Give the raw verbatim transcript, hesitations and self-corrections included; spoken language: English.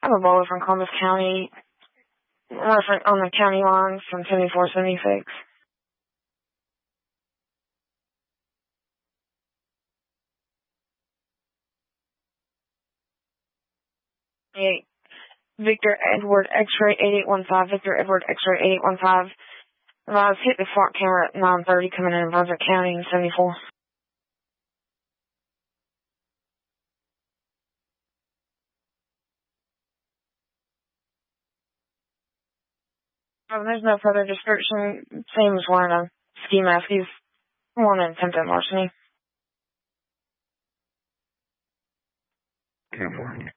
I'm a bowler from Columbus County, reference on the county line from seventy-four seventy-six. Eight. Victor Edward X-ray eight eight one five, Victor Edward X-ray eight eight one five. I was hit the front camera at nine thirty coming in Brunswick County in seventy-four. Um, there's no further description. Same as wearing a ski mask. He's one in attempted larceny. ten four.